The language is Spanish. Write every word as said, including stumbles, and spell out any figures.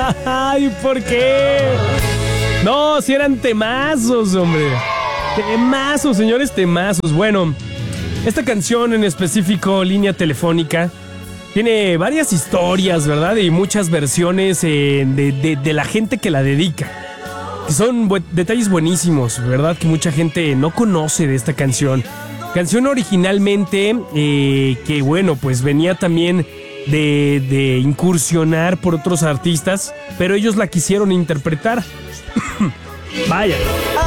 Ay, ¿por qué? No, si eran temazos, hombre. Temazos, señores, temazos. Bueno, esta canción en específico, Línea Telefónica, tiene varias historias, ¿verdad? Y muchas versiones eh, de, de, de la gente que la dedica. Que son bu- detalles buenísimos, ¿verdad? Que mucha gente no conoce de esta canción. Canción originalmente eh, que, bueno, pues venía también de, de incursionar por otros artistas, pero ellos la quisieron interpretar. Vaya.